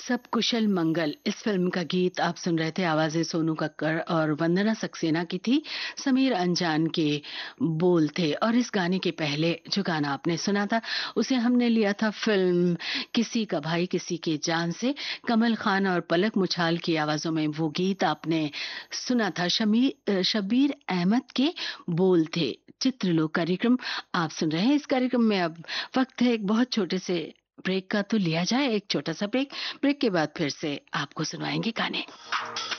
सब कुशल मंगल इस फिल्म का गीत आप सुन रहे थे। आवाजें सोनू कक्कड़ और वंदना सक्सेना की थी। समीर अंजान के बोल थे और इस गाने के पहले जो गाना आपने सुना था उसे हमने लिया था फिल्म किसी का भाई किसी के जान से। कमल खान और पलक मुछाल की आवाजों में वो गीत आपने सुना था। शबीर अहमद के बोल थे। चित्रलोक कार्यक्रम आप सुन रहे हैं। इस कार्यक्रम में अब वक्त है एक बहुत छोटे से ब्रेक का, तो लिया जाए एक छोटा सा ब्रेक। ब्रेक के बाद फिर से आपको सुनवाएंगे गाने।